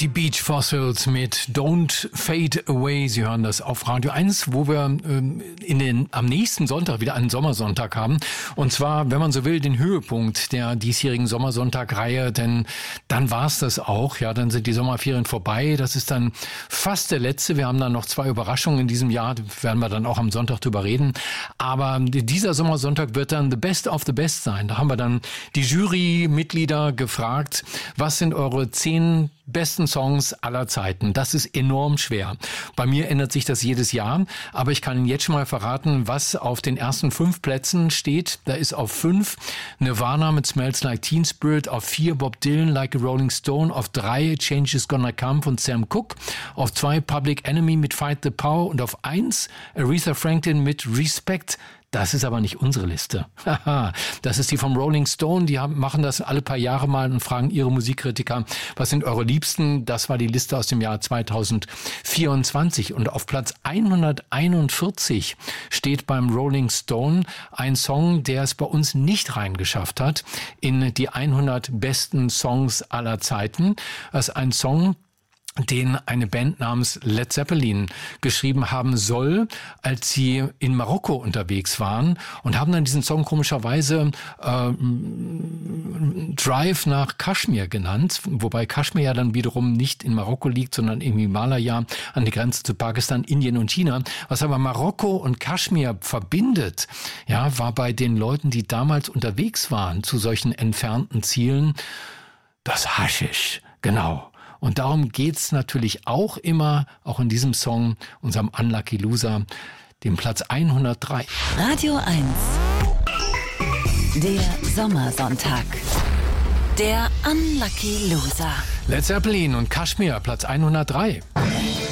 Die Beach Fossils mit Don't Fade Away. Sie hören das auf Radio 1, wo wir am nächsten Sonntag wieder einen Sommersonntag haben. Und zwar, wenn man so will, den Höhepunkt der diesjährigen Sommersonntag-Reihe. Denn dann war's das auch. Ja, dann sind die Sommerferien vorbei. Das ist dann fast der letzte. Wir haben dann noch 2 Überraschungen in diesem Jahr. Da werden wir dann auch am Sonntag drüber reden. Aber dieser Sommersonntag wird dann the best of the best sein. Da haben wir dann die Jurymitglieder gefragt, was sind eure 10 besten Songs aller Zeiten. Das ist enorm schwer. Bei mir ändert sich das jedes Jahr, aber ich kann Ihnen jetzt schon mal verraten, was auf den ersten 5 Plätzen steht. Da ist auf 5 Nirvana mit Smells Like Teen Spirit, auf 4 Bob Dylan Like a Rolling Stone, auf 3 Change Is Gonna Come von Sam Cooke, auf 2 Public Enemy mit Fight the Power und auf 1 Aretha Franklin mit Respect. Das ist aber nicht unsere Liste. Das ist die vom Rolling Stone. Die machen das alle paar Jahre mal und fragen ihre Musikkritiker, was sind eure Liebsten? Das war die Liste aus dem Jahr 2024. Und auf Platz 141 steht beim Rolling Stone ein Song, der es bei uns nicht reingeschafft hat in die 100 besten Songs aller Zeiten. Das ist ein Song, den eine Band namens Led Zeppelin geschrieben haben soll, als sie in Marokko unterwegs waren und haben dann diesen Song komischerweise Drive nach Kaschmir genannt, wobei Kaschmir ja dann wiederum nicht in Marokko liegt, sondern im Himalaya an der Grenze zu Pakistan, Indien und China. Was aber Marokko und Kaschmir verbindet, ja, war bei den Leuten, die damals unterwegs waren zu solchen entfernten Zielen, das Haschisch, genau. Und darum geht's natürlich auch immer, auch in diesem Song, unserem Unlucky Loser, dem Platz 103. Radio 1, der Sommersonntag, der Unlucky Loser. Led Zeppelin und Kashmir, Platz 103.